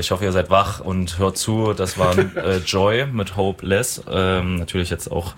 ich hoffe, ihr seid wach und hört zu. Das war Joy mit Hopeless. Natürlich jetzt auch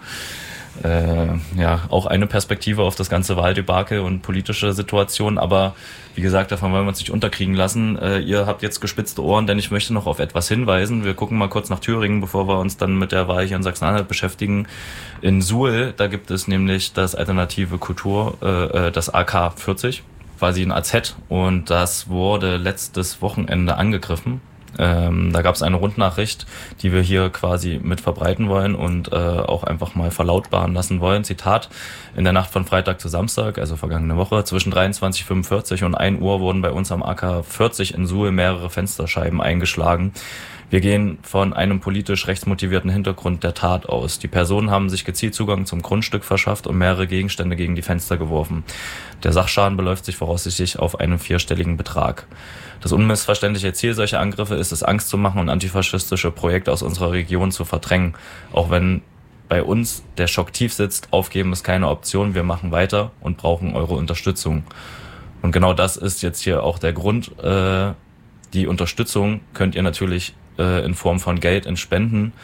auch eine Perspektive auf das ganze Wahldebakel und politische Situation, aber wie gesagt, davon wollen wir uns nicht unterkriegen lassen. Ihr habt jetzt gespitzte Ohren, denn ich möchte noch auf etwas hinweisen. Wir gucken mal kurz nach Thüringen, bevor wir uns dann mit der Wahl hier in Sachsen-Anhalt beschäftigen. In Suhl, da gibt es nämlich das Alternative Kultur, das AK 40, quasi ein AZ, und das wurde letztes Wochenende angegriffen. Da gab es eine Rundnachricht, die wir hier quasi mit verbreiten wollen und auch einfach mal verlautbaren lassen wollen. Zitat: In der Nacht von Freitag zu Samstag, also vergangene Woche, zwischen 23:45 und 1 Uhr wurden bei uns am AK 40 in Suhl mehrere Fensterscheiben eingeschlagen. Wir gehen von einem politisch rechtsmotivierten Hintergrund der Tat aus. Die Personen haben sich gezielt Zugang zum Grundstück verschafft und mehrere Gegenstände gegen die Fenster geworfen. Der Sachschaden beläuft sich voraussichtlich auf einen 4-stelligen Betrag. Das unmissverständliche Ziel solcher Angriffe ist es, Angst zu machen und antifaschistische Projekte aus unserer Region zu verdrängen. Auch wenn bei uns der Schock tief sitzt, aufgeben ist keine Option. Wir machen weiter und brauchen eure Unterstützung. Und genau das ist jetzt hier auch der Grund. Die Unterstützung könnt ihr natürlich in Form von Geld in Spenden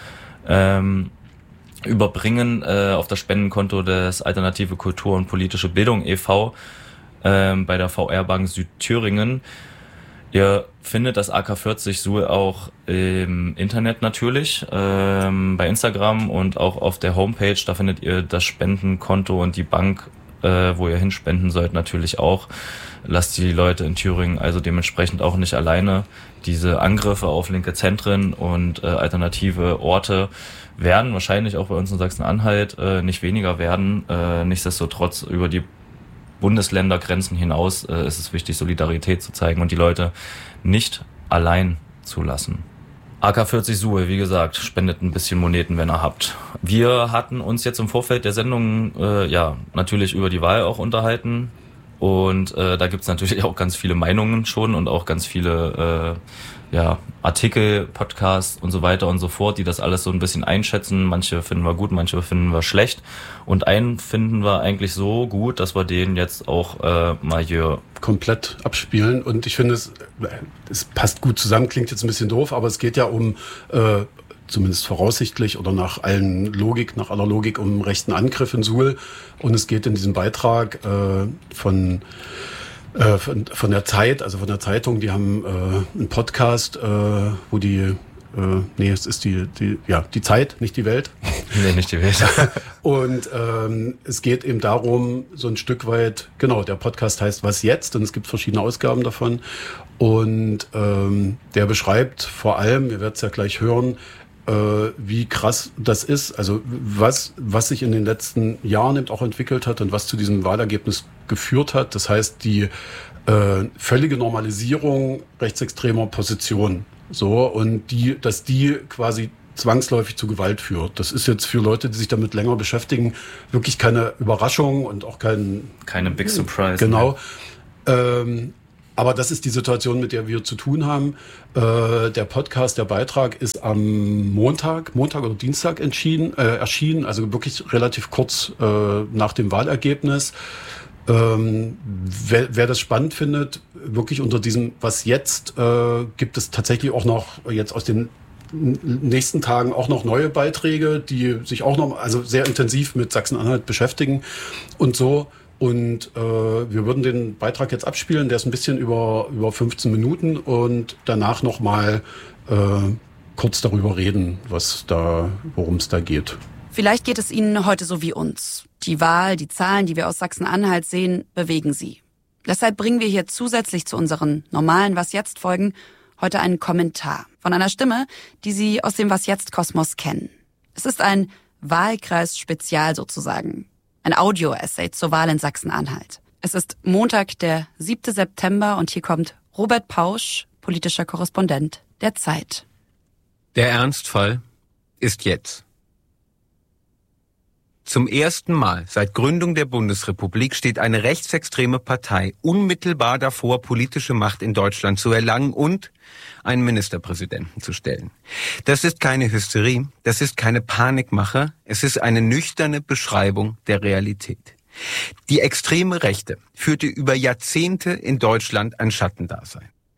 überbringen auf das Spendenkonto des Alternative Kultur und Politische Bildung e.V. Bei der VR Bank Südthüringen. Ihr findet das AK 40 Suhl auch im Internet natürlich, bei Instagram und auch auf der Homepage. Da findet ihr das Spendenkonto und die Bank, wo ihr hinspenden sollt, natürlich auch. Lasst die Leute in Thüringen also dementsprechend auch nicht alleine. Diese Angriffe auf linke Zentren und alternative Orte werden wahrscheinlich auch bei uns in Sachsen-Anhalt nicht weniger werden. Nichtsdestotrotz über die Bundesländergrenzen hinaus ist es wichtig, Solidarität zu zeigen und die Leute nicht allein zu lassen. AK 40 Suhl, wie gesagt, spendet ein bisschen Moneten, wenn ihr habt. Wir hatten uns jetzt im Vorfeld der Sendung natürlich über die Wahl auch unterhalten. Und da gibt's natürlich auch ganz viele Meinungen schon und auch ganz viele Artikel, Podcasts und so weiter und so fort, die das alles so ein bisschen einschätzen. Manche finden wir gut, manche finden wir schlecht. Und einen finden wir eigentlich so gut, dass wir den jetzt auch mal hier komplett abspielen. Und ich finde, es passt gut zusammen, klingt jetzt ein bisschen doof, aber es geht ja um zumindest voraussichtlich oder nach aller Logik um rechten Angriff in Suhl. Und es geht in diesem Beitrag von der Zeit, also von der Zeitung, die haben einen Podcast, wo es ist die Zeit, nicht die Welt. Nee, nicht die Welt. Und es geht eben darum, so ein Stück weit, genau, der Podcast heißt Was jetzt? Und es gibt verschiedene Ausgaben davon. Und der beschreibt vor allem, ihr werdet es ja gleich hören, wie krass das ist, also was sich in den letzten Jahren eben auch entwickelt hat und was zu diesem Wahlergebnis geführt hat. Das heißt, die völlige Normalisierung rechtsextremer Positionen. So, und dass die quasi zwangsläufig zu Gewalt führt. Das ist jetzt für Leute, die sich damit länger beschäftigen, wirklich keine Überraschung und auch keine Big Surprise. Genau. Aber das ist die Situation, mit der wir zu tun haben. Der Podcast, der Beitrag ist am Montag oder Dienstag erschienen, also wirklich relativ kurz nach dem Wahlergebnis. Wer das spannend findet, wirklich unter diesem Was jetzt, gibt es tatsächlich auch noch jetzt aus den nächsten Tagen auch noch neue Beiträge, die sich auch noch sehr intensiv mit Sachsen-Anhalt beschäftigen und so. Und wir würden den Beitrag jetzt abspielen, der ist ein bisschen über 15 Minuten und danach nochmal kurz darüber reden, worum es da geht. Vielleicht geht es Ihnen heute so wie uns. Die Wahl, die Zahlen, die wir aus Sachsen-Anhalt sehen, bewegen Sie. Deshalb bringen wir hier zusätzlich zu unseren normalen Was-Jetzt-Folgen heute einen Kommentar von einer Stimme, die Sie aus dem Was-Jetzt-Kosmos kennen. Es ist ein Wahlkreis-Spezial sozusagen. Ein Audio-Essay zur Wahl in Sachsen-Anhalt. Es ist Montag, der 7. September und hier kommt Robert Pausch, politischer Korrespondent der Zeit. Der Ernstfall ist jetzt. Zum ersten Mal seit Gründung der Bundesrepublik steht eine rechtsextreme Partei unmittelbar davor, politische Macht in Deutschland zu erlangen und einen Ministerpräsidenten zu stellen. Das ist keine Hysterie, das ist keine Panikmache, es ist eine nüchterne Beschreibung der Realität. Die extreme Rechte führte über Jahrzehnte in Deutschland ein Schattendasein.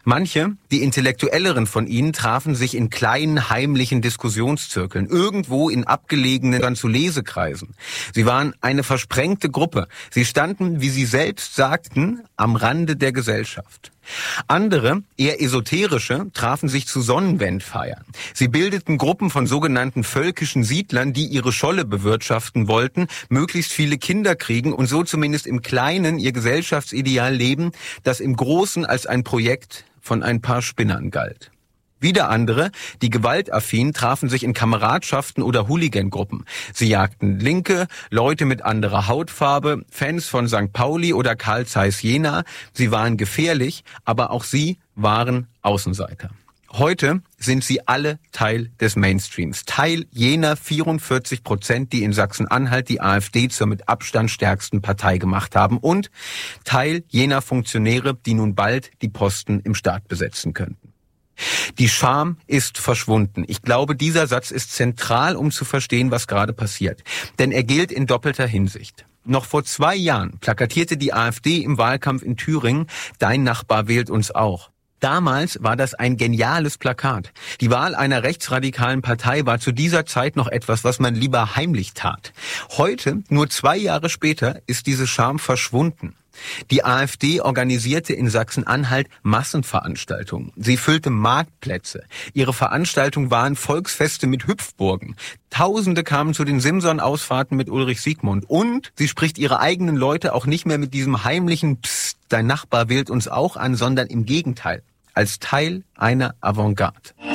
Manche, die intellektuelleren von ihnen, trafen sich in kleinen, heimlichen Diskussionszirkeln, irgendwo in abgelegenen zu Lesekreisen. Sie waren eine versprengte Gruppe. Sie standen, wie sie selbst sagten, am Rande der Gesellschaft. Andere, eher esoterische, trafen sich zu Sonnenwendfeiern. Sie bildeten Gruppen von sogenannten völkischen Siedlern, die ihre Scholle bewirtschaften wollten, möglichst viele Kinder kriegen und so zumindest im Kleinen ihr Gesellschaftsideal leben, das im Großen als ein Projekt von ein paar Spinnern galt. Wieder andere, die gewaltaffin, trafen sich in Kameradschaften oder Hooligan-Gruppen. Sie jagten Linke, Leute mit anderer Hautfarbe, Fans von St. Pauli oder Carl Zeiss Jena. Sie waren gefährlich, aber auch sie waren Außenseiter. Heute sind sie alle Teil des Mainstreams, Teil jener 44%, die in Sachsen-Anhalt die AfD zur mit Abstand stärksten Partei gemacht haben und Teil jener Funktionäre, die nun bald die Posten im Staat besetzen könnten. Die Scham ist verschwunden. Ich glaube, dieser Satz ist zentral, um zu verstehen, was gerade passiert. Denn er gilt in doppelter Hinsicht. Noch vor 2 Jahren plakatierte die AfD im Wahlkampf in Thüringen, dein Nachbar wählt uns auch. Damals war das ein geniales Plakat. Die Wahl einer rechtsradikalen Partei war zu dieser Zeit noch etwas, was man lieber heimlich tat. Heute, nur 2 Jahre später, ist diese Scham verschwunden. Die AfD organisierte in Sachsen-Anhalt Massenveranstaltungen. Sie füllte Marktplätze. Ihre Veranstaltungen waren Volksfeste mit Hüpfburgen. Tausende kamen zu den Simson-Ausfahrten mit Ulrich Siegmund. Und sie spricht ihre eigenen Leute auch nicht mehr mit diesem heimlichen Psst, dein Nachbar wählt uns auch an, sondern im Gegenteil, als Teil einer Avantgarde.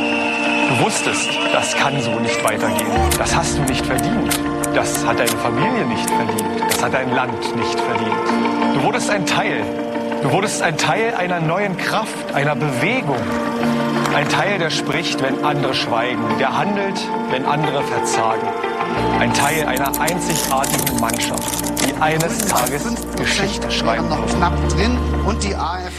Du wusstest, das kann so nicht weitergehen. Das hast du nicht verdient. Das hat deine Familie nicht verdient. Das hat dein Land nicht verdient. Du wurdest ein Teil. Du wurdest ein Teil einer neuen Kraft, einer Bewegung. Ein Teil, der spricht, wenn andere schweigen. Der handelt, wenn andere verzagen. Ein Teil einer einzigartigen Mannschaft, die eines Tages Geschichte schreiben wird.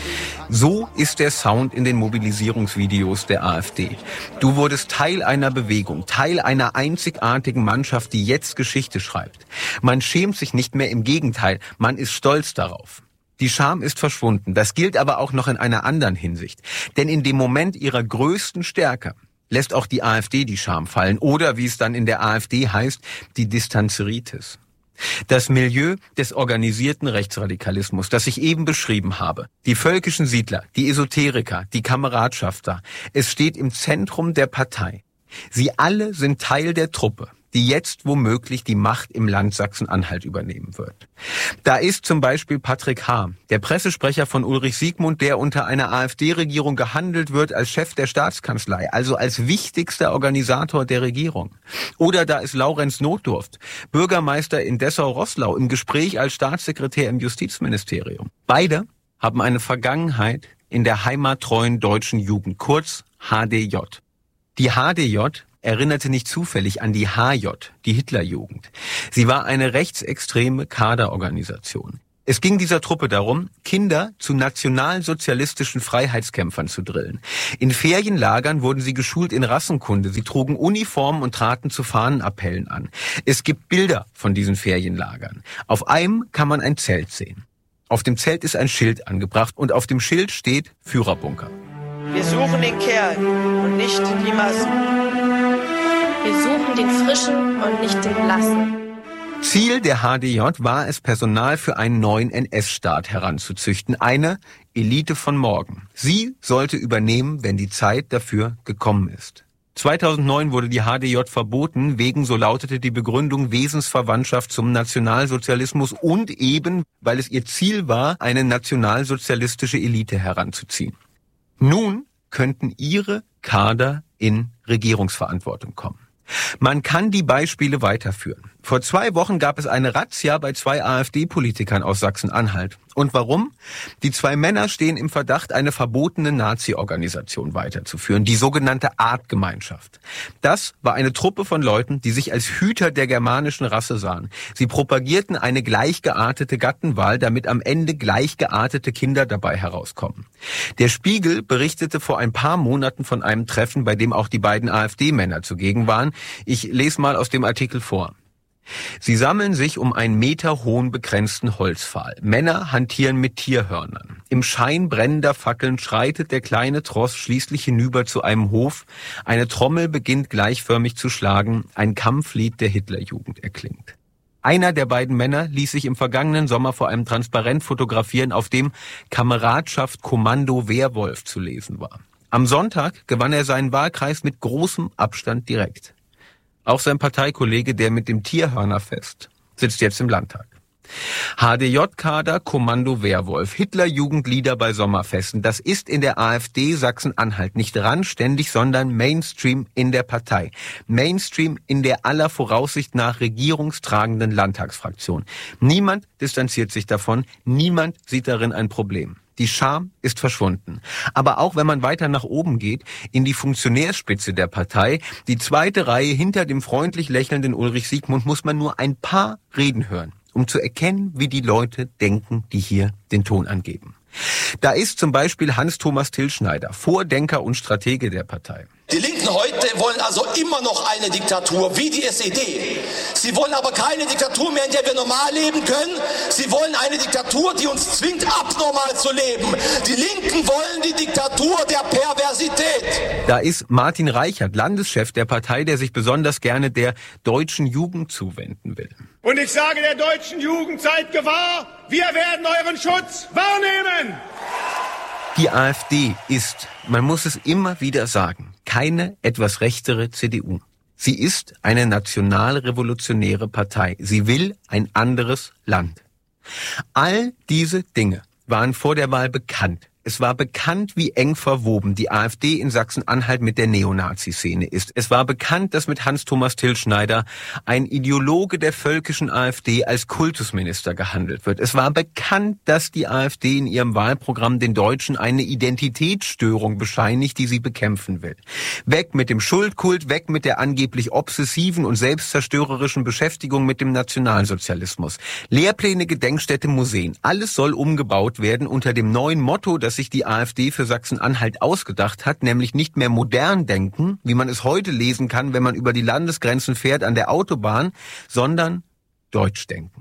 So ist der Sound in den Mobilisierungsvideos der AfD. Du wurdest Teil einer Bewegung, Teil einer einzigartigen Mannschaft, die jetzt Geschichte schreibt. Man schämt sich nicht mehr, im Gegenteil, man ist stolz darauf. Die Scham ist verschwunden. Das gilt aber auch noch in einer anderen Hinsicht. Denn in dem Moment ihrer größten Stärke lässt auch die AfD die Scham fallen oder, wie es dann in der AfD heißt, die Distanzeritis. Das Milieu des organisierten Rechtsradikalismus, das ich eben beschrieben habe, die völkischen Siedler, die Esoteriker, die Kameradschafter, es steht im Zentrum der Partei. Sie alle sind Teil der Truppe, die jetzt womöglich die Macht im Land Sachsen-Anhalt übernehmen wird. Da ist zum Beispiel Patrick H., der Pressesprecher von Ulrich Siegmund, der unter einer AfD-Regierung gehandelt wird als Chef der Staatskanzlei, also als wichtigster Organisator der Regierung. Oder da ist Laurenz Notdurft, Bürgermeister in Dessau-Roßlau, im Gespräch als Staatssekretär im Justizministerium. Beide haben eine Vergangenheit in der heimattreuen deutschen Jugend, kurz HDJ. Die HDJ erinnerte nicht zufällig an die HJ, die Hitlerjugend. Sie war eine rechtsextreme Kaderorganisation. Es ging dieser Truppe darum, Kinder zu nationalsozialistischen Freiheitskämpfern zu drillen. In Ferienlagern wurden sie geschult in Rassenkunde. Sie trugen Uniformen und traten zu Fahnenappellen an. Es gibt Bilder von diesen Ferienlagern. Auf einem kann man ein Zelt sehen. Auf dem Zelt ist ein Schild angebracht und auf dem Schild steht Führerbunker. Wir suchen den Kern und nicht die Massen. Wir suchen den Frischen und nicht den Blassen. Ziel der HDJ war es, Personal für einen neuen NS-Staat heranzuzüchten, eine Elite von morgen. Sie sollte übernehmen, wenn die Zeit dafür gekommen ist. 2009 wurde die HDJ verboten, wegen, so lautete die Begründung, Wesensverwandtschaft zum Nationalsozialismus und eben, weil es ihr Ziel war, eine nationalsozialistische Elite heranzuziehen. Nun könnten ihre Kader in Regierungsverantwortung kommen. Man kann die Beispiele weiterführen. Vor 2 Wochen gab es eine Razzia bei 2 AfD-Politikern aus Sachsen-Anhalt. Und warum? Die 2 Männer stehen im Verdacht, eine verbotene Nazi-Organisation weiterzuführen, die sogenannte Artgemeinschaft. Das war eine Truppe von Leuten, die sich als Hüter der germanischen Rasse sahen. Sie propagierten eine gleichgeartete Gattenwahl, damit am Ende gleichgeartete Kinder dabei herauskommen. Der Spiegel berichtete vor ein paar Monaten von einem Treffen, bei dem auch die beiden AfD-Männer zugegen waren. Ich lese mal aus dem Artikel vor. Sie sammeln sich um einen meterhohen begrenzten Holzpfahl. Männer hantieren mit Tierhörnern. Im Schein brennender Fackeln schreitet der kleine Tross schließlich hinüber zu einem Hof. Eine Trommel beginnt gleichförmig zu schlagen. Ein Kampflied der Hitlerjugend erklingt. Einer der beiden Männer ließ sich im vergangenen Sommer vor einem Transparent fotografieren, auf dem Kameradschaft Kommando Wehrwolf zu lesen war. Am Sonntag gewann er seinen Wahlkreis mit großem Abstand direkt. Auch sein Parteikollege, der mit dem Tierhörnerfest, sitzt jetzt im Landtag. HDJ-Kader, Kommando Wehrwolf, Hitlerjugendlieder bei Sommerfesten. Das ist in der AfD Sachsen-Anhalt nicht randständig, sondern Mainstream in der Partei. Mainstream in der aller Voraussicht nach regierungstragenden Landtagsfraktion. Niemand distanziert sich davon, niemand sieht darin ein Problem. Die Scham ist verschwunden. Aber auch wenn man weiter nach oben geht, in die Funktionärspitze der Partei, die zweite Reihe hinter dem freundlich lächelnden Ulrich Siegmund, muss man nur ein paar Reden hören, um zu erkennen, wie die Leute denken, die hier den Ton angeben. Da ist zum Beispiel Hans-Thomas Tilschneider, Vordenker und Stratege der Partei. Die Linken heute wollen also immer noch eine Diktatur, wie die SED. Sie wollen aber keine Diktatur mehr, in der wir normal leben können. Sie wollen eine Diktatur, die uns zwingt, abnormal zu leben. Die Linken wollen die Diktatur der Perversität. Da ist Martin Reichert, Landeschef der Partei, der sich besonders gerne der deutschen Jugend zuwenden will. Und ich sage der deutschen Jugend, seid gewahr, wir werden euren Schutz wahrnehmen. Die AfD ist, man muss es immer wieder sagen, keine etwas rechtere CDU. Sie ist eine nationalrevolutionäre Partei. Sie will ein anderes Land. All diese Dinge waren vor der Wahl bekannt. Es war bekannt, wie eng verwoben die AfD in Sachsen-Anhalt mit der Neonazi-Szene ist. Es war bekannt, dass mit Hans-Thomas Tilschneider ein Ideologe der völkischen AfD als Kultusminister gehandelt wird. Es war bekannt, dass die AfD in ihrem Wahlprogramm den Deutschen eine Identitätsstörung bescheinigt, die sie bekämpfen will. Weg mit dem Schuldkult, weg mit der angeblich obsessiven und selbstzerstörerischen Beschäftigung mit dem Nationalsozialismus. Lehrpläne, Gedenkstätte, Museen. Alles soll umgebaut werden unter dem neuen Motto, das sich die AfD für Sachsen-Anhalt ausgedacht hat, nämlich nicht mehr modern denken, wie man es heute lesen kann, wenn man über die Landesgrenzen fährt an der Autobahn, sondern deutsch denken.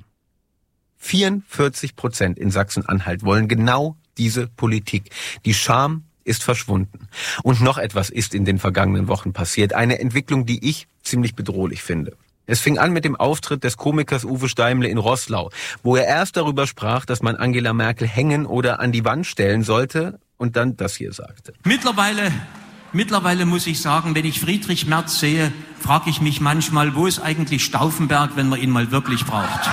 44% in Sachsen-Anhalt wollen genau diese Politik. Die Scham ist verschwunden. Und noch etwas ist in den vergangenen Wochen passiert. Eine Entwicklung, die ich ziemlich bedrohlich finde. Es fing an mit dem Auftritt des Komikers Uwe Steimle in Roßlau, wo er erst darüber sprach, dass man Angela Merkel hängen oder an die Wand stellen sollte und dann das hier sagte. Mittlerweile muss ich sagen, wenn ich Friedrich Merz sehe, frage ich mich manchmal, wo ist eigentlich Stauffenberg, wenn man ihn mal wirklich braucht?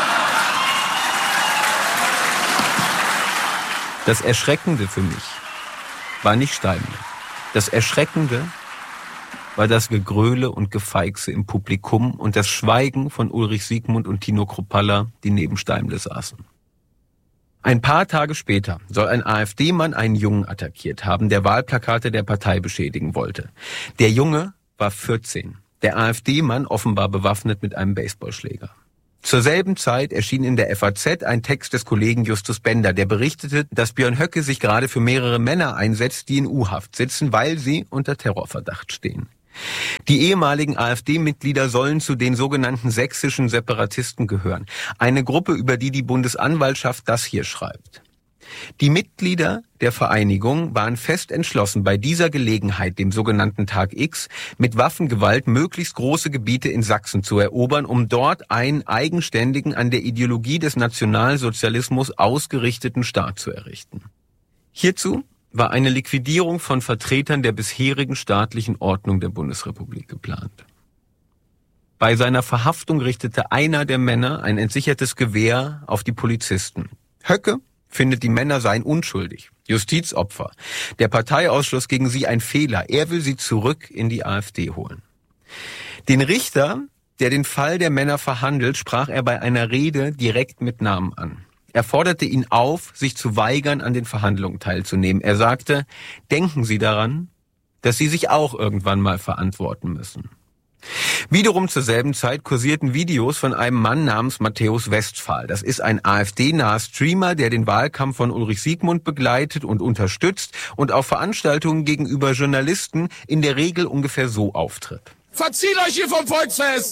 Das Erschreckende für mich war nicht Steimle. Das Erschreckende war das Gegröle und Gefeixe im Publikum und das Schweigen von Ulrich Siegmund und Tino Kruppalla, die neben Steimle saßen. Ein paar Tage später soll ein AfD-Mann einen Jungen attackiert haben, der Wahlplakate der Partei beschädigen wollte. Der Junge war 14, der AfD-Mann offenbar bewaffnet mit einem Baseballschläger. Zur selben Zeit erschien in der FAZ ein Text des Kollegen Justus Bender, der berichtete, dass Björn Höcke sich gerade für mehrere Männer einsetzt, die in U-Haft sitzen, weil sie unter Terrorverdacht stehen. Die ehemaligen AfD-Mitglieder sollen zu den sogenannten sächsischen Separatisten gehören. Eine Gruppe, über die die Bundesanwaltschaft das hier schreibt. Die Mitglieder der Vereinigung waren fest entschlossen, bei dieser Gelegenheit, dem sogenannten Tag X, mit Waffengewalt möglichst große Gebiete in Sachsen zu erobern, um dort einen eigenständigen, an der Ideologie des Nationalsozialismus ausgerichteten Staat zu errichten. Hierzu war eine Liquidierung von Vertretern der bisherigen staatlichen Ordnung der Bundesrepublik geplant. Bei seiner Verhaftung richtete einer der Männer ein entsichertes Gewehr auf die Polizisten. Höcke findet, die Männer seien unschuldig, Justizopfer. Der Parteiausschluss gegen sie ein Fehler. Er will sie zurück in die AfD holen. Den Richter, der den Fall der Männer verhandelt, sprach er bei einer Rede direkt mit Namen an. Er forderte ihn auf, sich zu weigern, an den Verhandlungen teilzunehmen. Er sagte, denken Sie daran, dass Sie sich auch irgendwann mal verantworten müssen. Wiederum zur selben Zeit kursierten Videos von einem Mann namens Matthäus Westphal. Das ist ein AfD-naher Streamer, der den Wahlkampf von Ulrich Siegmund begleitet und unterstützt und auf Veranstaltungen gegenüber Journalisten in der Regel ungefähr so auftritt. Verzieht euch hier vom Volksfest!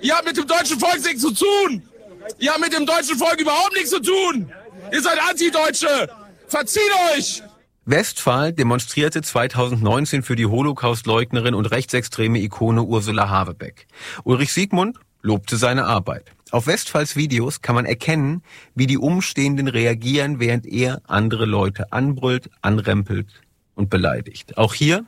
Ihr habt mit dem deutschen Volk nichts zu tun. Ihr habt mit dem deutschen Volk überhaupt nichts zu tun. Ihr seid Antideutsche. Verzieht euch! Westphal demonstrierte 2019 für die Holocaustleugnerin und rechtsextreme Ikone Ursula Havebeck. Ulrich Siegmund lobte seine Arbeit. Auf Westphals Videos kann man erkennen, wie die Umstehenden reagieren, während er andere Leute anbrüllt, anrempelt und beleidigt. Auch hier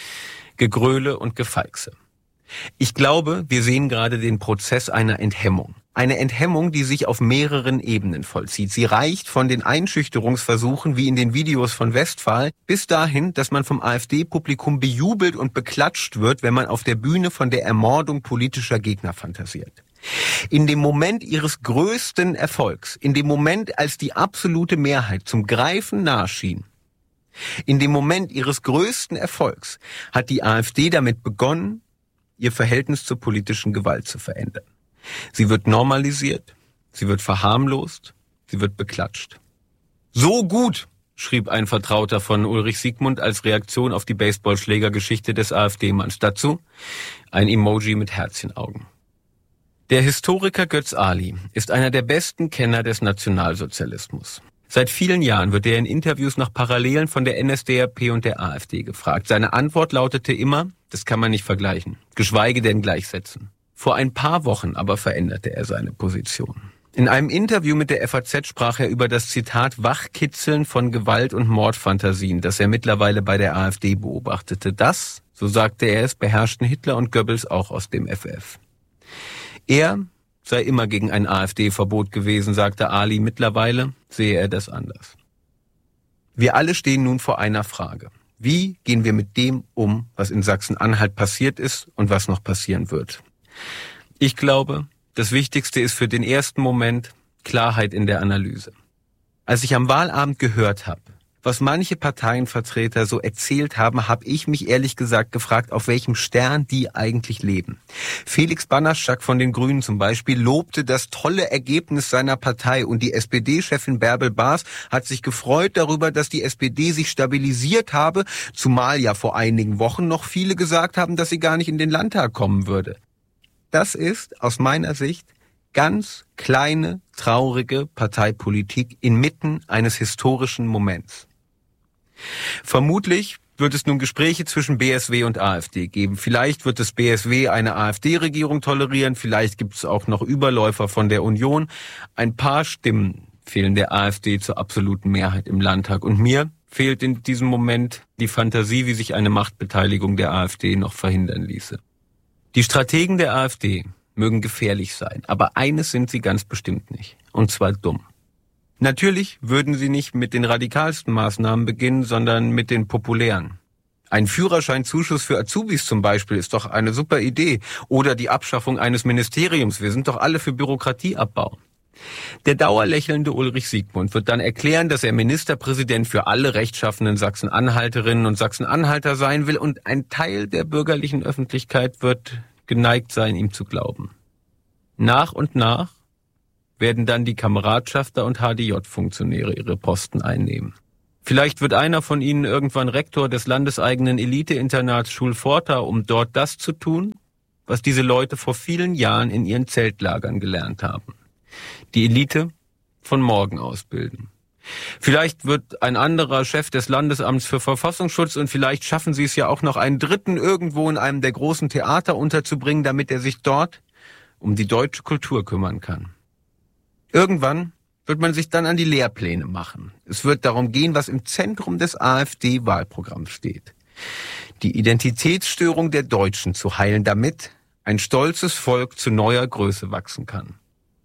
Gegröle und Gefeixe. Ich glaube, wir sehen gerade den Prozess einer Enthemmung. Eine Enthemmung, die sich auf mehreren Ebenen vollzieht. Sie reicht von den Einschüchterungsversuchen wie in den Videos von Westphal bis dahin, dass man vom AfD-Publikum bejubelt und beklatscht wird, wenn man auf der Bühne von der Ermordung politischer Gegner fantasiert. In dem Moment ihres größten Erfolgs, in dem Moment, als die absolute Mehrheit zum Greifen nahe schien, in dem Moment ihres größten Erfolgs hat die AfD damit begonnen, ihr Verhältnis zur politischen Gewalt zu verändern. Sie wird normalisiert, sie wird verharmlost, sie wird beklatscht. So gut, schrieb ein Vertrauter von Ulrich Siegmund als Reaktion auf die Baseballschlägergeschichte des AfD-Manns. Dazu ein Emoji mit Herzchenaugen. Der Historiker Götz Ali ist einer der besten Kenner des Nationalsozialismus. Seit vielen Jahren wird er in Interviews nach Parallelen von der NSDAP und der AfD gefragt. Seine Antwort lautete immer, das kann man nicht vergleichen, geschweige denn gleichsetzen. Vor ein paar Wochen aber veränderte er seine Position. In einem Interview mit der FAZ sprach er über das Zitat Wachkitzeln von Gewalt- und Mordfantasien, das er mittlerweile bei der AfD beobachtete. Das, so sagte er es, beherrschten Hitler und Goebbels auch aus dem FF. Er sei immer gegen ein AfD-Verbot gewesen, sagte Ali. Mittlerweile sehe er das anders. Wir alle stehen nun vor einer Frage. Wie gehen wir mit dem um, was in Sachsen-Anhalt passiert ist und was noch passieren wird? Ich glaube, das Wichtigste ist für den ersten Moment Klarheit in der Analyse. Als ich am Wahlabend gehört habe, was manche Parteienvertreter so erzählt haben, habe ich mich ehrlich gesagt gefragt, auf welchem Stern die eigentlich leben. Felix Banaschak von den Grünen zum Beispiel lobte das tolle Ergebnis seiner Partei und die SPD-Chefin Bärbel Baas hat sich gefreut darüber, dass die SPD sich stabilisiert habe, zumal ja vor einigen Wochen noch viele gesagt haben, dass sie gar nicht in den Landtag kommen würde. Das ist aus meiner Sicht ganz kleine, traurige Parteipolitik inmitten eines historischen Moments. Vermutlich wird es nun Gespräche zwischen BSW und AfD geben. Vielleicht wird das BSW eine AfD-Regierung tolerieren, vielleicht gibt es auch noch Überläufer von der Union. Ein paar Stimmen fehlen der AfD zur absoluten Mehrheit im Landtag. Und mir fehlt in diesem Moment die Fantasie, wie sich eine Machtbeteiligung der AfD noch verhindern ließe. Die Strategen der AfD mögen gefährlich sein, aber eines sind sie ganz bestimmt nicht, und zwar dumm. Natürlich würden sie nicht mit den radikalsten Maßnahmen beginnen, sondern mit den populären. Ein Führerscheinzuschuss für Azubis zum Beispiel ist doch eine super Idee. Oder die Abschaffung eines Ministeriums. Wir sind doch alle für Bürokratieabbau. Der dauerlächelnde Ulrich Siegmund wird dann erklären, dass er Ministerpräsident für alle rechtschaffenen Sachsen-Anhalterinnen und Sachsen-Anhalter sein will und ein Teil der bürgerlichen Öffentlichkeit wird geneigt sein, ihm zu glauben. Nach und nach werden dann die Kameradschafter und HDJ-Funktionäre ihre Posten einnehmen. Vielleicht wird einer von ihnen irgendwann Rektor des landeseigenen Elite-Internats Schulforta, um dort das zu tun, was diese Leute vor vielen Jahren in ihren Zeltlagern gelernt haben. Die Elite von morgen ausbilden. Vielleicht wird ein anderer Chef des Landesamts für Verfassungsschutz und vielleicht schaffen sie es ja auch noch einen dritten irgendwo in einem der großen Theater unterzubringen, damit er sich dort um die deutsche Kultur kümmern kann. Irgendwann wird man sich dann an die Lehrpläne machen. Es wird darum gehen, was im Zentrum des AfD-Wahlprogramms steht. Die Identitätsstörung der Deutschen zu heilen, damit ein stolzes Volk zu neuer Größe wachsen kann.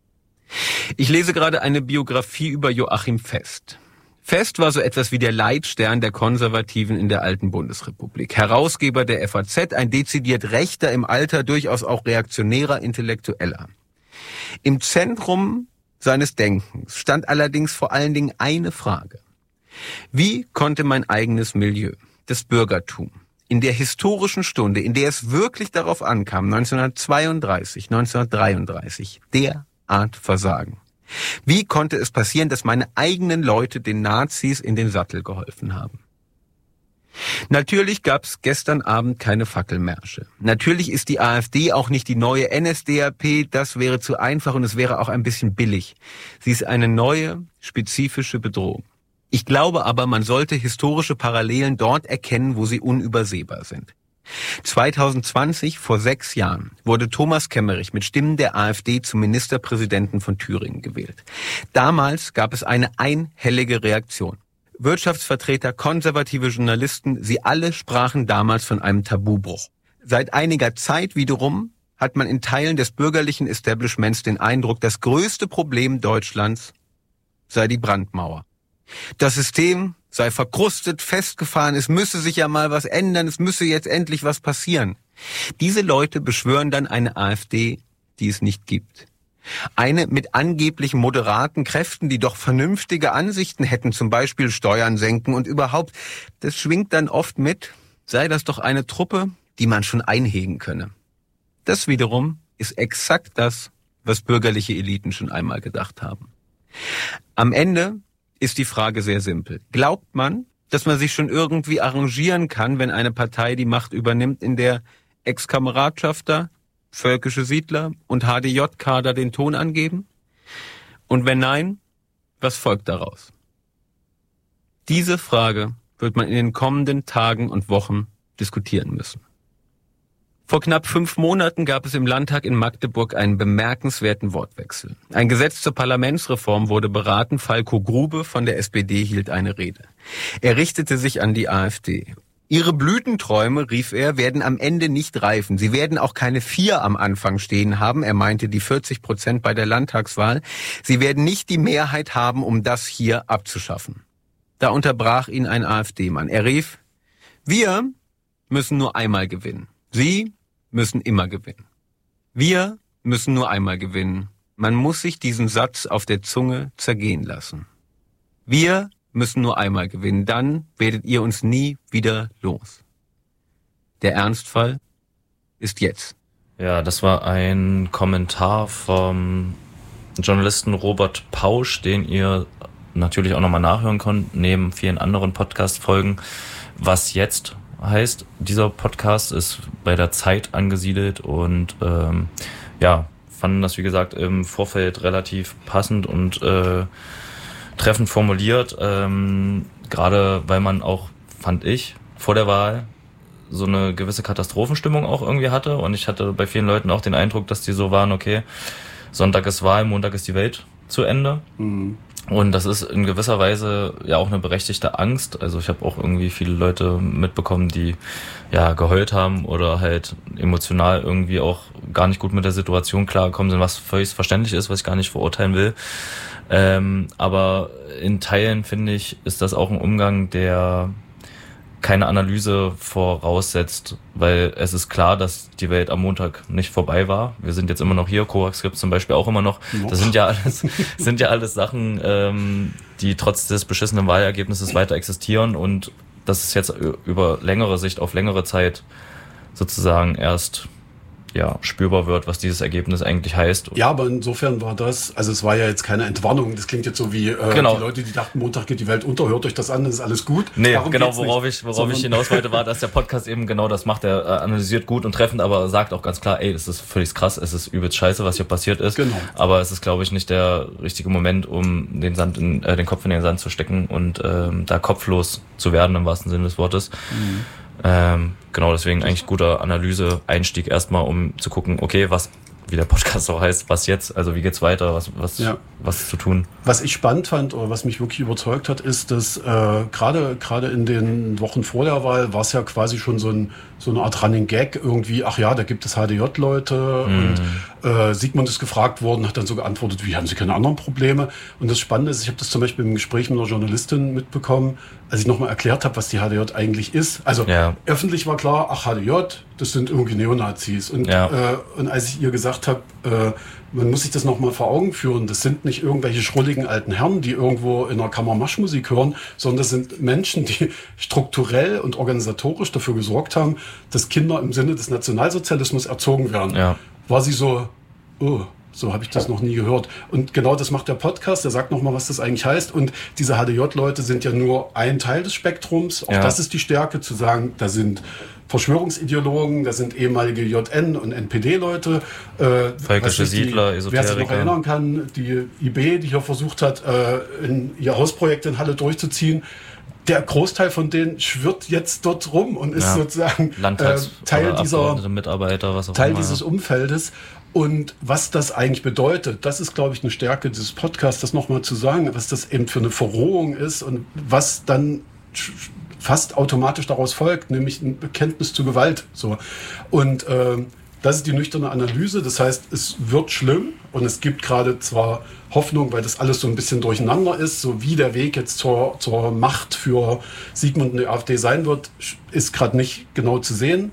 Ich lese gerade eine Biografie über Joachim Fest. Fest war so etwas wie der Leitstern der Konservativen in der alten Bundesrepublik. Herausgeber der FAZ, ein dezidiert rechter, im Alter durchaus auch reaktionärer Intellektueller. Im Zentrum seines Denkens stand allerdings vor allen Dingen eine Frage. Wie konnte mein eigenes Milieu, das Bürgertum, in der historischen Stunde, in der es wirklich darauf ankam, 1932, 1933, derart versagen? Wie konnte es passieren, dass meine eigenen Leute den Nazis in den Sattel geholfen haben? Natürlich gab's gestern Abend keine Fackelmärsche. Natürlich ist die AfD auch nicht die neue NSDAP, das wäre zu einfach und es wäre auch ein bisschen billig. Sie ist eine neue, spezifische Bedrohung. Ich glaube aber, man sollte historische Parallelen dort erkennen, wo sie unübersehbar sind. 2020, vor 6 Jahren, wurde Thomas Kemmerich mit Stimmen der AfD zum Ministerpräsidenten von Thüringen gewählt. Damals gab es eine einhellige Reaktion. Wirtschaftsvertreter, konservative Journalisten, sie alle sprachen damals von einem Tabubruch. Seit einiger Zeit wiederum hat man in Teilen des bürgerlichen Establishments den Eindruck, das größte Problem Deutschlands sei die Brandmauer. Das System sei verkrustet, festgefahren, es müsse sich ja mal was ändern, es müsse jetzt endlich was passieren. Diese Leute beschwören dann eine AfD, die es nicht gibt. Eine mit angeblich moderaten Kräften, die doch vernünftige Ansichten hätten, zum Beispiel Steuern senken und überhaupt, das schwingt dann oft mit, sei das doch eine Truppe, die man schon einhegen könne. Das wiederum ist exakt das, was bürgerliche Eliten schon einmal gedacht haben. Am Ende ist die Frage sehr simpel. Glaubt man, dass man sich schon irgendwie arrangieren kann, wenn eine Partei die Macht übernimmt, in der Ex-Kameradschafter, völkische Siedler und HDJ-Kader den Ton angeben? Und wenn nein, was folgt daraus? Diese Frage wird man in den kommenden Tagen und Wochen diskutieren müssen. Vor knapp 5 Monaten gab es im Landtag in Magdeburg einen bemerkenswerten Wortwechsel. Ein Gesetz zur Parlamentsreform wurde beraten. Falko Grube von der SPD hielt eine Rede. Er richtete sich an die AfD. Ihre Blütenträume, rief er, werden am Ende nicht reifen. Sie werden auch keine 4 am Anfang stehen haben. Er meinte die 40% bei der Landtagswahl. Sie werden nicht die Mehrheit haben, um das hier abzuschaffen. Da unterbrach ihn ein AfD-Mann. Er rief, wir müssen nur einmal gewinnen. Sie müssen immer gewinnen. Wir müssen nur einmal gewinnen. Man muss sich diesen Satz auf der Zunge zergehen lassen. Wir müssen nur einmal gewinnen, dann werdet ihr uns nie wieder los. Der Ernstfall ist jetzt. Ja, das war ein Kommentar vom Journalisten Robert Pausch, den ihr natürlich auch nochmal nachhören könnt, neben vielen anderen Podcast-Folgen. Was jetzt heißt, dieser Podcast ist bei der Zeit angesiedelt und fanden das, wie gesagt, im Vorfeld relativ passend und treffend formuliert, gerade weil man auch, fand ich, vor der Wahl so eine gewisse Katastrophenstimmung auch irgendwie hatte und ich hatte bei vielen Leuten auch den Eindruck, dass die so waren, okay, Sonntag ist Wahl, Montag ist die Welt zu Ende. Mhm. Und das ist in gewisser Weise ja auch eine berechtigte Angst. Also ich habe auch irgendwie viele Leute mitbekommen, die ja geheult haben oder halt emotional irgendwie auch gar nicht gut mit der Situation klargekommen sind, was völlig verständlich ist, was ich gar nicht verurteilen will. Aber in Teilen, finde ich, ist das auch ein Umgang, der keine Analyse voraussetzt, weil es ist klar, dass die Welt am Montag nicht vorbei war. Wir sind jetzt immer noch hier, Coax gibt es zum Beispiel auch immer noch. Das sind ja alles Sachen, die trotz des beschissenen Wahlergebnisses weiter existieren und das ist jetzt über längere Sicht auf längere Zeit sozusagen erst spürbar wird, was dieses Ergebnis eigentlich heißt. Ja, aber insofern war das, also es war ja jetzt keine Entwarnung, das klingt jetzt so wie die Leute, die dachten, Montag geht die Welt unter, hört euch das an, das ist alles gut. Nee, genau, worauf ich hinaus wollte, war, dass der Podcast eben genau das macht, er analysiert gut und treffend, aber sagt auch ganz klar, das ist völlig krass, es ist übelst scheiße, was hier passiert ist. Genau. Aber es ist, glaube ich, nicht der richtige Moment, um den Kopf in den Sand zu stecken und da kopflos zu werden, im wahrsten Sinne des Wortes. Mhm. Genau, deswegen eigentlich guter Analyse-Einstieg erstmal, um zu gucken, okay, wie der Podcast so heißt, was jetzt, also wie geht's weiter, was zu tun. Was ich spannend fand oder was mich wirklich überzeugt hat, ist, dass gerade in den Wochen vor der Wahl war es ja quasi schon so eine Art Running Gag irgendwie, ach ja, da gibt es HDJ-Leute und Sigmund ist gefragt worden, hat dann so geantwortet, wie, haben Sie keine anderen Probleme? Und das Spannende ist, ich habe das zum Beispiel im Gespräch mit einer Journalistin mitbekommen, als ich nochmal erklärt habe, was die HDJ eigentlich ist. Also öffentlich war klar, ach HDJ, das sind irgendwie Neonazis. Und als ich ihr gesagt habe, man muss sich das nochmal vor Augen führen, das sind nicht irgendwelche schrulligen alten Herren, die irgendwo in einer Kammer Marschmusik hören, sondern das sind Menschen, die strukturell und organisatorisch dafür gesorgt haben, dass Kinder im Sinne des Nationalsozialismus erzogen werden. Ja. War sie so, So habe ich das noch nie gehört. Und genau das macht der Podcast. Der sagt nochmal, was das eigentlich heißt. Und diese HDJ-Leute sind ja nur ein Teil des Spektrums. Auch das ist die Stärke, zu sagen, da sind Verschwörungsideologen, da sind ehemalige JN- und NPD-Leute. Völkische Siedler, Esoteriker. Wer sich noch erinnern kann, die IB, die hier versucht hat, ihr Hausprojekt in Halle durchzuziehen. Der Großteil von denen schwirrt jetzt dort rum und ist sozusagen Teil dieses Umfeldes. Und was das eigentlich bedeutet, das ist, glaube ich, eine Stärke dieses Podcasts, das nochmal zu sagen, was das eben für eine Verrohung ist und was dann fast automatisch daraus folgt, nämlich ein Bekenntnis zu Gewalt. So. Und das ist die nüchterne Analyse. Das heißt, es wird schlimm und es gibt gerade zwar Hoffnung, weil das alles so ein bisschen durcheinander ist, so wie der Weg jetzt zur Macht für Sigmund und die AfD sein wird, ist gerade nicht genau zu sehen.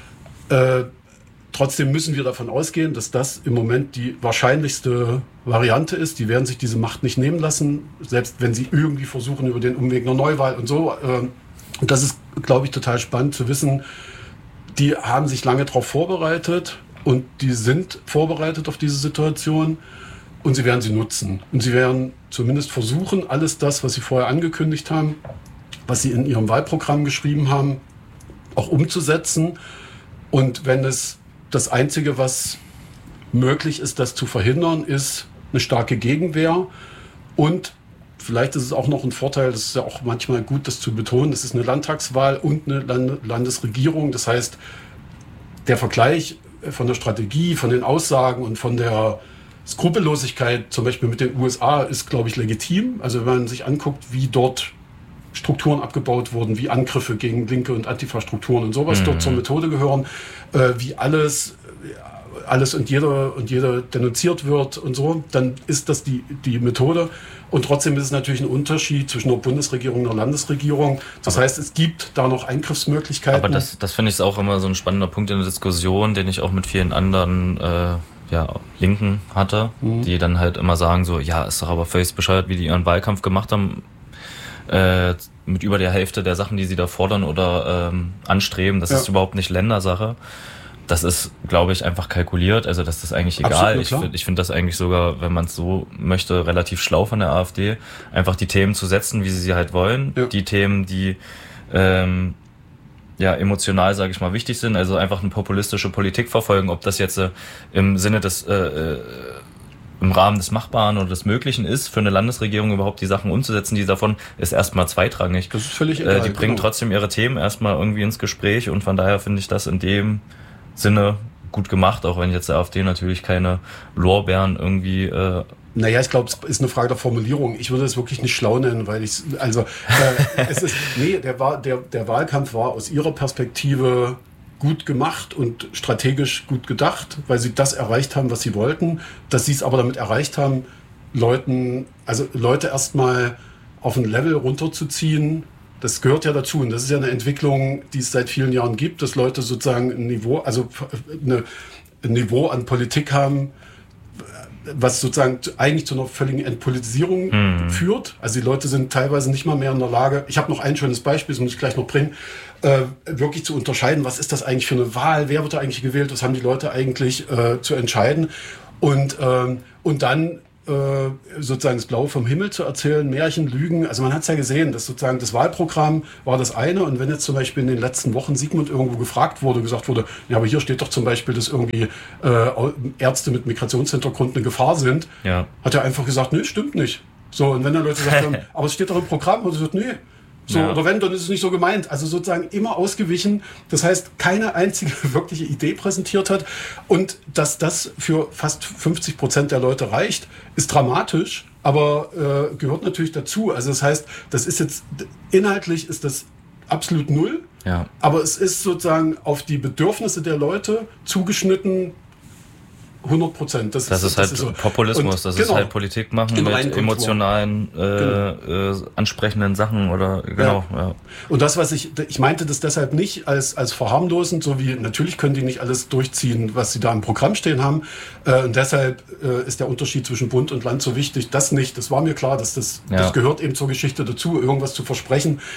Trotzdem müssen wir davon ausgehen, dass das im Moment die wahrscheinlichste Variante ist. Die werden sich diese Macht nicht nehmen lassen, selbst wenn sie irgendwie versuchen über den Umweg einer Neuwahl und so. Und das ist, glaube ich, total spannend zu wissen. Die haben sich lange darauf vorbereitet und die sind vorbereitet auf diese Situation und sie werden sie nutzen. Und sie werden zumindest versuchen, alles das, was sie vorher angekündigt haben, was sie in ihrem Wahlprogramm geschrieben haben, auch umzusetzen. Und wenn es das Einzige, was möglich ist, das zu verhindern, ist eine starke Gegenwehr. Und vielleicht ist es auch noch ein Vorteil, das ist ja auch manchmal gut, das zu betonen, das ist eine Landtagswahl und eine Landesregierung. Das heißt, der Vergleich von der Strategie, von den Aussagen und von der Skrupellosigkeit, zum Beispiel mit den USA, ist, glaube ich, legitim. Also wenn man sich anguckt, wie dort Strukturen abgebaut wurden, wie Angriffe gegen linke und Antifa-Strukturen und sowas dort zur Methode gehören, wie alles und jeder denunziert wird und so, dann ist das die Methode. Und trotzdem ist es natürlich ein Unterschied zwischen einer Bundesregierung und einer Landesregierung. Das heißt, es gibt da noch Eingriffsmöglichkeiten. Aber das finde ich auch immer so ein spannender Punkt in der Diskussion, den ich auch mit vielen anderen Linken hatte, die dann halt immer sagen so, ja, ist doch aber völlig bescheuert, wie die ihren Wahlkampf gemacht haben, mit über der Hälfte der Sachen, die sie da fordern oder anstreben. Das ist überhaupt nicht Ländersache. Das ist, glaube ich, einfach kalkuliert. Also das ist eigentlich egal. Ich finde das eigentlich sogar, wenn man es so möchte, relativ schlau von der AfD, einfach die Themen zu setzen, wie sie halt wollen. Ja. Die Themen, die emotional, sage ich mal, wichtig sind. Also einfach eine populistische Politik verfolgen. Ob das jetzt im Sinne des im Rahmen des Machbaren oder des Möglichen ist, für eine Landesregierung überhaupt die Sachen umzusetzen, die davon ist erstmal zweitrangig. Das ist völlig egal. Die bringen trotzdem ihre Themen erstmal irgendwie ins Gespräch und von daher finde ich das in dem Sinne gut gemacht, auch wenn jetzt der AfD natürlich keine Lorbeeren irgendwie... Naja, ich glaube, es ist eine Frage der Formulierung. Ich würde es wirklich nicht schlau nennen, weil der Wahlkampf war aus ihrer Perspektive gut gemacht und strategisch gut gedacht, weil sie das erreicht haben, was sie wollten. Dass sie es aber damit erreicht haben, Leute erstmal auf ein Level runterzuziehen, das gehört ja dazu. Und das ist ja eine Entwicklung, die es seit vielen Jahren gibt, dass Leute sozusagen ein Niveau an Politik haben, was sozusagen eigentlich zu einer völligen Entpolitisierung führt. Also die Leute sind teilweise nicht mal mehr in der Lage, ich habe noch ein schönes Beispiel, das muss ich gleich noch bringen, wirklich zu unterscheiden, was ist das eigentlich für eine Wahl, wer wird da eigentlich gewählt, was haben die Leute eigentlich zu entscheiden und dann sozusagen das Blaue vom Himmel zu erzählen, Märchen, Lügen. Also man hat es ja gesehen, dass sozusagen das Wahlprogramm war das eine und wenn jetzt zum Beispiel in den letzten Wochen Sigmund irgendwo gesagt wurde, ja, aber hier steht doch zum Beispiel, dass irgendwie Ärzte mit Migrationshintergrund eine Gefahr sind, hat er einfach gesagt, nee, stimmt nicht. So, und wenn dann Leute gesagt haben, aber es steht doch im Programm, und er sagt, nee. So, oder wenn, dann ist es nicht so gemeint. Also sozusagen immer ausgewichen. Das heißt, keine einzige wirkliche Idee präsentiert hat. Und dass das für fast 50% der Leute reicht, ist dramatisch, aber gehört natürlich dazu. Also das heißt, das ist jetzt, inhaltlich ist das absolut null. Ja. Aber es ist sozusagen auf die Bedürfnisse der Leute zugeschnitten 100%. Das ist halt so. Populismus, das ist halt Politik machen mit emotionalen, ansprechenden Sachen oder Ja. Und das, was ich meinte das deshalb nicht als verharmlosend, so wie natürlich können die nicht alles durchziehen, was sie da im Programm stehen haben. Und deshalb ist der Unterschied zwischen Bund und Land so wichtig. Das nicht. Das war mir klar, dass das gehört eben zur Geschichte dazu, irgendwas zu versprechen.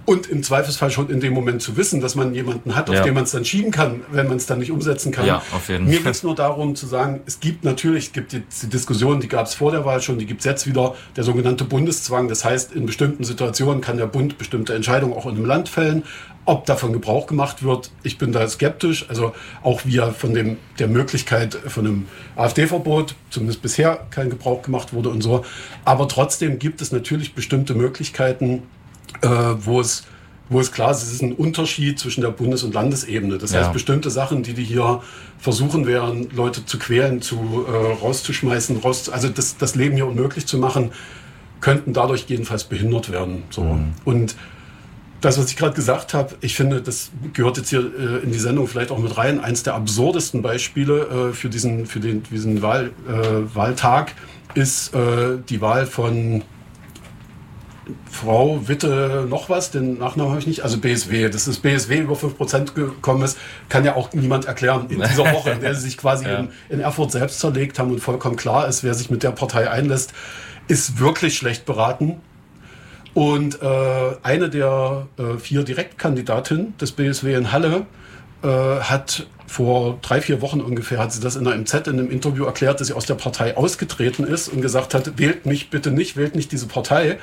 Und im Zweifelsfall schon in dem Moment zu wissen, dass man jemanden hat, auf den man es dann schieben kann, wenn man es dann nicht umsetzen kann. Ja, auf jeden Fall. Mir geht es nur darum zu sagen, es gibt die Diskussion, die gab es vor der Wahl schon, die gibt es jetzt wieder, der sogenannte Bundeszwang. Das heißt, in bestimmten Situationen kann der Bund bestimmte Entscheidungen auch in einem Land fällen. Ob davon Gebrauch gemacht wird, ich bin da skeptisch. Also auch wie von der Möglichkeit von einem AfD-Verbot, zumindest bisher kein Gebrauch gemacht wurde und so. Aber trotzdem gibt es natürlich bestimmte Möglichkeiten, wo es klar ist, es ist ein Unterschied zwischen der Bundes- und Landesebene. Das heißt, bestimmte Sachen, die hier versuchen werden, Leute zu quälen, rauszuschmeißen, also das Leben hier unmöglich zu machen, könnten dadurch jedenfalls behindert werden. So. Und das, was ich gerade gesagt habe, ich finde, das gehört jetzt hier in die Sendung vielleicht auch mit rein. Eins der absurdesten Beispiele für diesen Wahltag ist die Wahl von Frau Witte noch was, den Nachnamen habe ich nicht, also BSW. Dass das BSW über 5% gekommen ist, kann ja auch niemand erklären in dieser Woche, in der sie sich quasi in Erfurt selbst zerlegt haben und vollkommen klar ist, wer sich mit der Partei einlässt, ist wirklich schlecht beraten. Und eine der 4 Direktkandidatinnen des BSW in Halle hat vor 3-4 Wochen ungefähr, hat sie das in der MZ in einem Interview erklärt, dass sie aus der Partei ausgetreten ist und gesagt hat, wählt mich bitte nicht, wählt nicht diese Partei.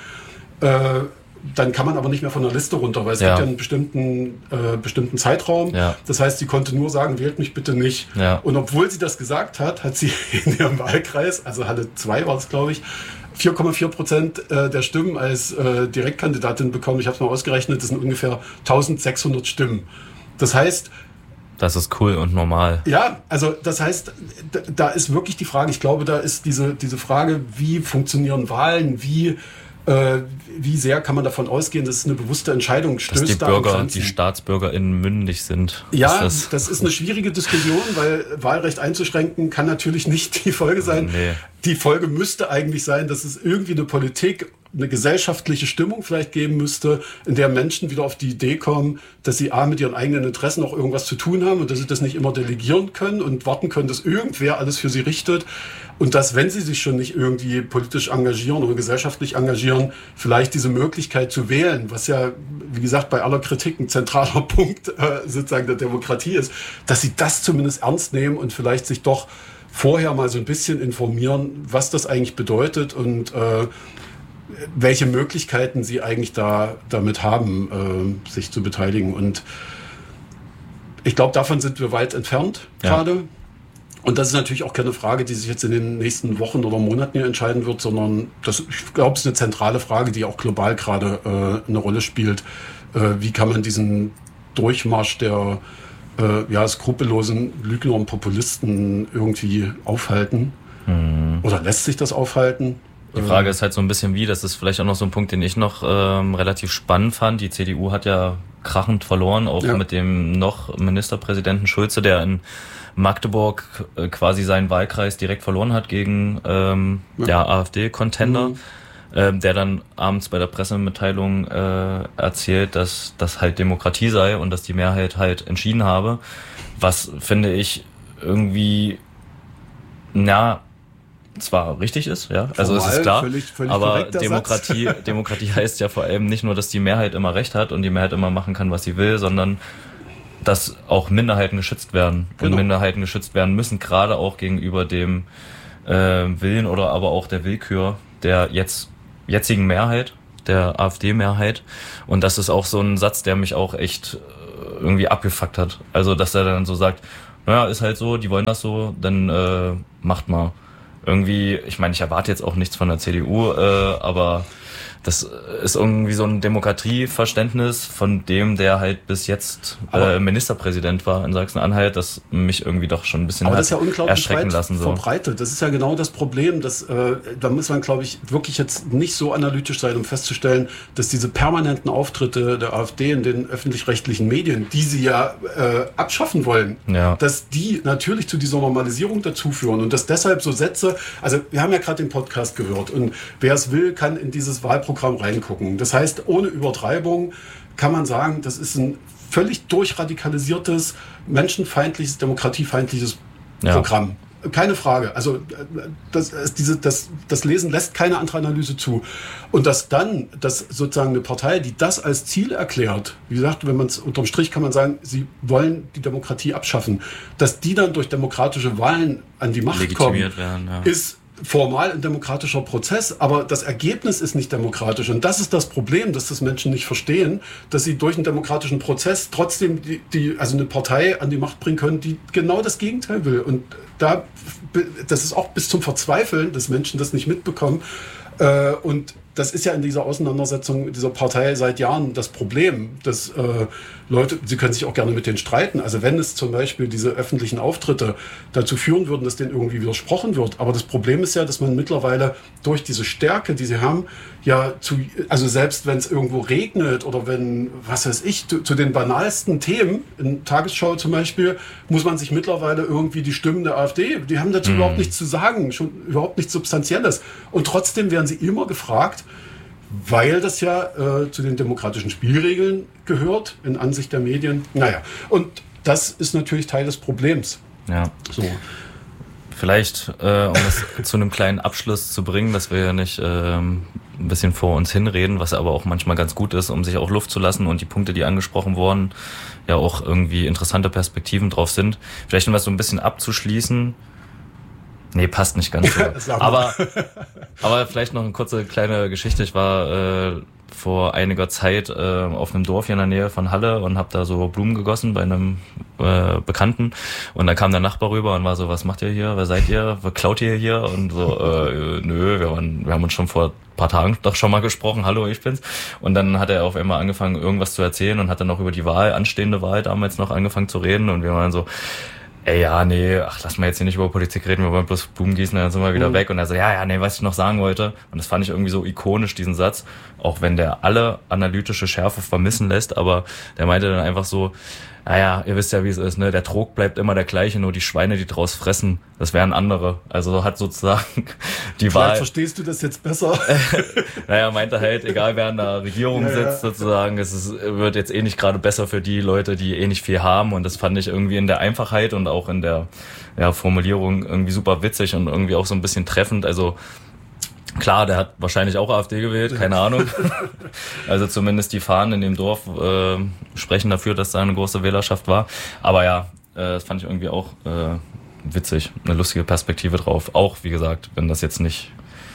Dann kann man aber nicht mehr von der Liste runter, weil es gibt ja einen bestimmten Zeitraum. Ja. Das heißt, sie konnte nur sagen, wählt mich bitte nicht. Ja. Und obwohl sie das gesagt hat, hat sie in ihrem Wahlkreis, also Halle 2 war es, glaube ich, 4,4% der Stimmen als Direktkandidatin bekommen. Ich habe es mal ausgerechnet, das sind ungefähr 1600 Stimmen. Das heißt... Das ist cool und normal. Ja, also das heißt, da ist wirklich die Frage, ich glaube, da ist diese Frage, wie funktionieren Wahlen, wie sehr kann man davon ausgehen, dass es eine bewusste Entscheidung stößt. Dass die StaatsbürgerInnen mündig sind. Ja, das ist eine schwierige Diskussion, weil Wahlrecht einzuschränken kann natürlich nicht die Folge sein. Nee. Die Folge müsste eigentlich sein, dass es irgendwie eine Politik, eine gesellschaftliche Stimmung vielleicht geben müsste, in der Menschen wieder auf die Idee kommen, dass sie mit ihren eigenen Interessen auch irgendwas zu tun haben und dass sie das nicht immer delegieren können und warten können, dass irgendwer alles für sie richtet. Und dass, wenn sie sich schon nicht irgendwie politisch engagieren oder gesellschaftlich engagieren, vielleicht diese Möglichkeit zu wählen, was ja, wie gesagt, bei aller Kritik ein zentraler Punkt sozusagen der Demokratie ist, dass sie das zumindest ernst nehmen und vielleicht sich doch vorher mal so ein bisschen informieren, was das eigentlich bedeutet und welche Möglichkeiten sie eigentlich damit haben, sich zu beteiligen. Und ich glaube, davon sind wir weit entfernt gerade. Und das ist natürlich auch keine Frage, die sich jetzt in den nächsten Wochen oder Monaten hier entscheiden wird, sondern ich glaube, es ist eine zentrale Frage, die auch global gerade eine Rolle spielt. Wie kann man diesen Durchmarsch der skrupellosen Lügner und Populisten irgendwie aufhalten? Oder lässt sich das aufhalten? Die Frage ist halt so ein bisschen das ist vielleicht auch noch so ein Punkt, den ich noch relativ spannend fand. Die CDU hat ja krachend verloren, auch mit dem noch Ministerpräsidenten Schulze, der in Magdeburg quasi seinen Wahlkreis direkt verloren hat gegen der AfD-Contender, der dann abends bei der Pressemitteilung erzählt, dass das halt Demokratie sei und dass die Mehrheit halt entschieden habe, was, finde ich, irgendwie zwar richtig ist, also es ist klar, völlig aber Demokratie heißt ja vor allem nicht nur, dass die Mehrheit immer Recht hat und die Mehrheit immer machen kann, was sie will, sondern dass auch Minderheiten geschützt werden. Genau. Und Minderheiten geschützt werden müssen, gerade auch gegenüber dem Willen oder aber auch der Willkür der jetzigen Mehrheit, der AfD-Mehrheit. Und das ist auch so ein Satz, der mich auch echt irgendwie abgefuckt hat. Also, dass er dann so sagt, naja, ist halt so, die wollen das so, dann macht mal. Irgendwie, ich meine, ich erwarte jetzt auch nichts von der CDU, aber das ist irgendwie so ein Demokratieverständnis von dem, der halt bis jetzt Ministerpräsident war in Sachsen-Anhalt, das mich irgendwie doch schon ein bisschen das ist ja unglaublich erschrecken lassen. So. Verbreitet. Das ist ja genau das Problem, dass da muss man, glaube ich, wirklich jetzt nicht so analytisch sein, um festzustellen, dass diese permanenten Auftritte der AfD in den öffentlich-rechtlichen Medien, die sie ja abschaffen wollen, dass die natürlich zu dieser Normalisierung dazu führen und dass deshalb so Sätze, also wir haben ja gerade den Podcast gehört und wer es will, kann in dieses Wahlprogramm reingucken. Das heißt, ohne Übertreibung kann man sagen, das ist ein völlig durchradikalisiertes, menschenfeindliches, demokratiefeindliches Programm. keine Frage. Also das Lesen lässt keine andere Analyse zu. Und dass sozusagen eine Partei, die das als Ziel erklärt, wie gesagt, wenn man es unterm Strich kann man sagen, sie wollen die Demokratie abschaffen, dass die dann durch demokratische Wahlen an die Macht kommen, werden, ja. ist formal ein demokratischer Prozess, aber das Ergebnis ist nicht demokratisch. Und das ist das Problem, dass das Menschen nicht verstehen, dass sie durch einen demokratischen Prozess trotzdem also eine Partei an die Macht bringen können, die genau das Gegenteil will. Und das ist auch bis zum Verzweifeln, dass Menschen das nicht mitbekommen. Und das ist ja in dieser Auseinandersetzung dieser Partei seit Jahren das Problem, dass Leute, sie können sich auch gerne mit denen streiten. Also wenn es zum Beispiel diese öffentlichen Auftritte dazu führen würden, dass denen irgendwie widersprochen wird. Aber das Problem ist ja, dass man mittlerweile durch diese Stärke, die sie haben, ja also selbst wenn es irgendwo regnet oder wenn, was weiß ich, zu den banalsten Themen, in Tagesschau zum Beispiel, muss man sich mittlerweile irgendwie die Stimmen der AfD, die haben dazu überhaupt nichts zu sagen, schon überhaupt nichts Substanzielles. Und trotzdem werden sie immer gefragt, weil das ja zu den demokratischen Spielregeln gehört, in Ansicht der Medien. Naja, und das ist natürlich Teil des Problems. Ja. So. Vielleicht, um es zu einem kleinen Abschluss zu bringen, dass wir ja nicht ein bisschen vor uns hinreden, was aber auch manchmal ganz gut ist, um sich auch Luft zu lassen und die Punkte, die angesprochen wurden, ja auch irgendwie interessante Perspektiven drauf sind. Vielleicht um das so ein bisschen abzuschließen. Nee, passt nicht ganz so. aber vielleicht noch eine kurze kleine Geschichte. Ich war vor einiger Zeit auf einem Dorf hier in der Nähe von Halle und habe da so Blumen gegossen bei einem Bekannten. Und da kam der Nachbar rüber und war so, was macht ihr hier? Wer seid ihr? Wer klaut ihr hier? Und so, nö, wir haben uns schon vor ein paar Tagen doch schon mal gesprochen. Hallo, ich bin's. Und dann hat er auf einmal angefangen, irgendwas zu erzählen und hat dann noch über die anstehende Wahl damals noch angefangen zu reden. Und wir waren so, lass mal jetzt hier nicht über Politik reden, wir wollen bloß Blumen gießen, dann sind wir wieder weg. Und er so, was ich noch sagen wollte. Und das fand ich irgendwie so ikonisch, diesen Satz, auch wenn der alle analytische Schärfe vermissen lässt, aber der meinte dann einfach so, ihr wisst ja, wie es ist, ne? Der Trog bleibt immer der gleiche, nur die Schweine, die draus fressen, das wären andere. Also hat sozusagen die Wahl... Vielleicht verstehst du das jetzt besser. Meinte halt, egal wer in der Regierung sitzt, sozusagen, wird jetzt nicht gerade besser für die Leute, die nicht viel haben. Und das fand ich irgendwie in der Einfachheit und auch in der Formulierung irgendwie super witzig und irgendwie auch so ein bisschen treffend. Also klar, der hat wahrscheinlich auch AfD gewählt, keine Ahnung. Also zumindest die Fahnen in dem Dorf sprechen dafür, dass da eine große Wählerschaft war. Aber das fand ich irgendwie auch witzig, eine lustige Perspektive drauf. Auch, wie gesagt, wenn das jetzt nicht...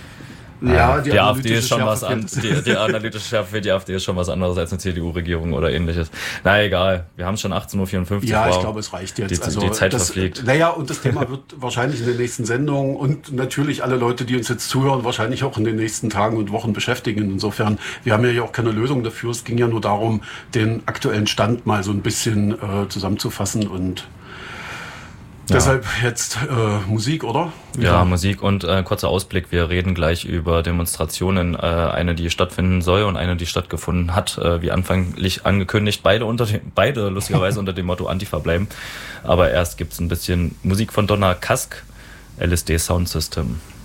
die AfD ist schon was anderes. Die analytische Schärfe für die AfD ist schon was anderes als eine CDU-Regierung oder ähnliches. Na egal, wir haben schon 18.54 Uhr. Ja, ich glaube, es reicht jetzt. Die Zeit verfliegt. Und das Thema wird wahrscheinlich in den nächsten Sendungen und natürlich alle Leute, die uns jetzt zuhören, wahrscheinlich auch in den nächsten Tagen und Wochen beschäftigen. Insofern, wir haben ja auch keine Lösung dafür. Es ging ja nur darum, den aktuellen Stand mal so ein bisschen zusammenzufassen und deshalb jetzt Musik, oder? Ja, Musik und kurzer Ausblick. Wir reden gleich über Demonstrationen, eine, die stattfinden soll und eine, die stattgefunden hat, wie anfänglich angekündigt. Beide lustigerweise unter dem Motto Antifa bleiben. Aber erst gibt's ein bisschen Musik von Donna Kask, LSD Sound System.